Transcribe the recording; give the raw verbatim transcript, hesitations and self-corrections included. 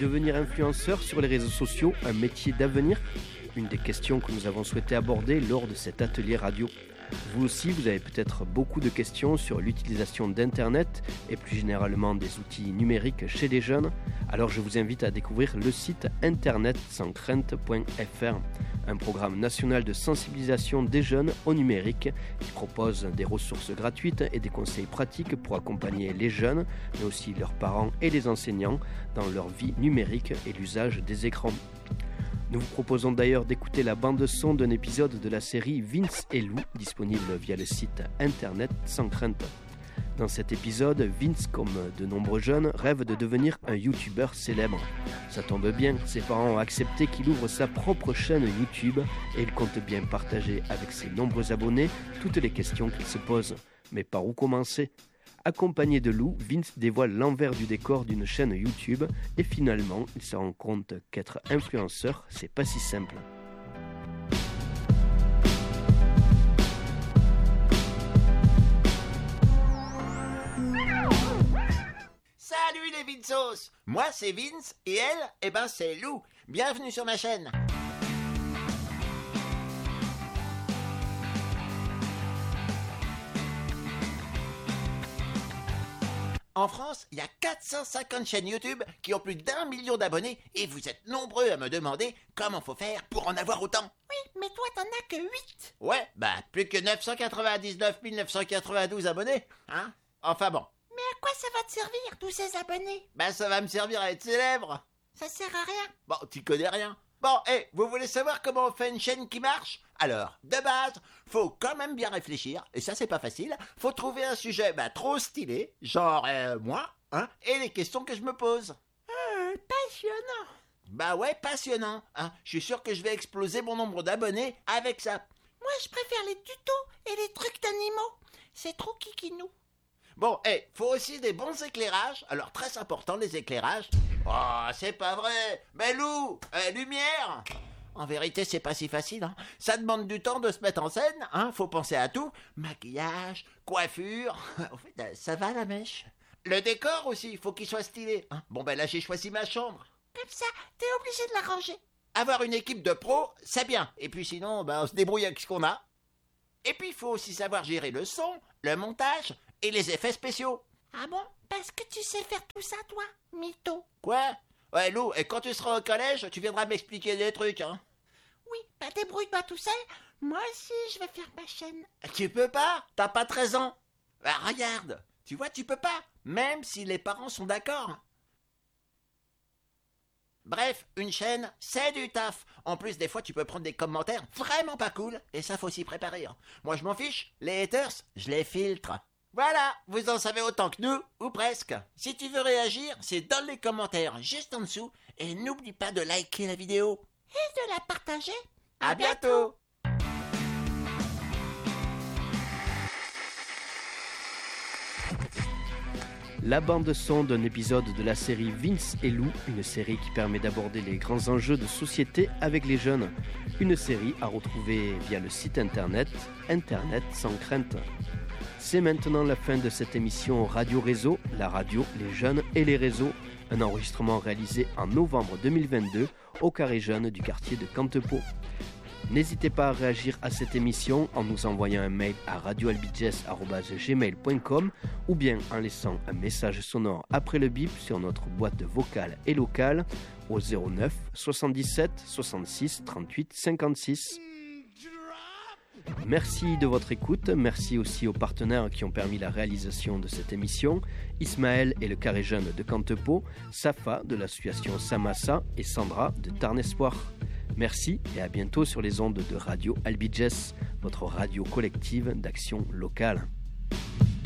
Devenir influenceur sur les réseaux sociaux, un métier d'avenir ? Une des questions que nous avons souhaité aborder lors de cet atelier radio. Vous aussi, vous avez peut-être beaucoup de questions sur l'utilisation d'Internet et plus généralement des outils numériques chez les jeunes. Alors je vous invite à découvrir le site internet sans crainte point f r, un programme national de sensibilisation des jeunes au numérique qui propose des ressources gratuites et des conseils pratiques pour accompagner les jeunes, mais aussi leurs parents et les enseignants dans leur vie numérique et l'usage des écrans. Nous vous proposons d'ailleurs d'écouter la bande-son d'un épisode de la série Vince et Lou, disponible via le site internet sans crainte. Dans cet épisode, Vince, comme de nombreux jeunes, rêve de devenir un youtubeur célèbre. Ça tombe bien, ses parents ont accepté qu'il ouvre sa propre chaîne YouTube et il compte bien partager avec ses nombreux abonnés toutes les questions qu'il se pose. Mais par où commencer ? Accompagné de Lou, Vince dévoile l'envers du décor d'une chaîne YouTube et finalement, il se rend compte qu'être influenceur, c'est pas si simple. Salut les Vinceos! Moi c'est Vince et elle, eh ben c'est Lou. Bienvenue sur ma chaîne. En France, il y a quatre cent cinquante chaînes YouTube qui ont plus d'un million d'abonnés et vous êtes nombreux à me demander comment faut faire pour en avoir autant. Oui, mais toi t'en as que huit. Ouais, bah plus que neuf cent quatre-vingt-dix-neuf mille neuf cent quatre-vingt-douze abonnés, hein? Enfin bon. Mais à quoi ça va te servir, tous ces abonnés? Bah ça va me servir à être célèbre. Ça sert à rien. Bon, tu connais rien. Bon, hé, hey, vous voulez savoir comment on fait une chaîne qui marche? Alors, de base, faut quand même bien réfléchir, et ça c'est pas facile. Faut trouver un sujet bah, trop stylé, genre euh, moi, hein, et les questions que je me pose. Euh, passionnant. Bah ouais, passionnant, hein. Je suis sûr que je vais exploser mon nombre d'abonnés avec ça. Moi je préfère les tutos et les trucs d'animaux. C'est trop kikinou. Bon, hé, hey, faut aussi des bons éclairages. Alors, très important, les éclairages. Oh, c'est pas vrai. Mais Lou, euh, lumière. En vérité, c'est pas si facile, hein. Ça demande du temps de se mettre en scène, hein. Faut penser à tout. Maquillage, coiffure. En fait, ça va la mèche. Le décor aussi, faut qu'il soit stylé, hein. Bon, ben là, j'ai choisi ma chambre. Comme ça, t'es obligé de la ranger. Avoir une équipe de pros, c'est bien. Et puis sinon, ben, on se débrouille avec ce qu'on a. Et puis, il faut aussi savoir gérer le son, le montage et les effets spéciaux. Ah bon? Parce que tu sais faire tout ça, toi, mytho. Quoi? Ouais, Lou, et quand tu seras au collège, tu viendras m'expliquer des trucs, hein. Oui, bah débrouille-toi tout seul. Moi aussi, je vais faire ma chaîne. Tu peux pas? T'as pas treize ans. Bah, regarde, tu vois, tu peux pas. Même si les parents sont d'accord. Bref, une chaîne, c'est du taf. En plus, des fois, tu peux prendre des commentaires vraiment pas cool, et ça, faut s'y préparer. Moi, je m'en fiche. Les haters, je les filtre. Voilà, vous en savez autant que nous, ou presque. Si tu veux réagir, c'est dans les commentaires, juste en dessous, et n'oublie pas de liker la vidéo. Et de la partager. À, à bientôt. La bande-son d'un épisode de la série Vince et Lou, une série qui permet d'aborder les grands enjeux de société avec les jeunes. Une série à retrouver via le site internet Internet sans crainte. C'est maintenant la fin de cette émission Radio Réseau, la radio, les jeunes et les réseaux. Un enregistrement réalisé en novembre deux mille vingt-deux au Carré Jeune du quartier de Cantepeau. N'hésitez pas à réagir à cette émission en nous envoyant un mail à radio albidges arobase gmail point com ou bien en laissant un message sonore après le bip sur notre boîte vocale et locale au zéro neuf soixante-dix-sept soixante-six trente-huit cinquante-six. Merci de votre écoute, merci aussi aux partenaires qui ont permis la réalisation de cette émission, Ismaël et le Carré Jeune de Cantepeau, Safa de l'association Samassa et Sandra de Tarn Espoir. Merci et à bientôt sur les ondes de Radio Albidges, votre radio collective d'action locale.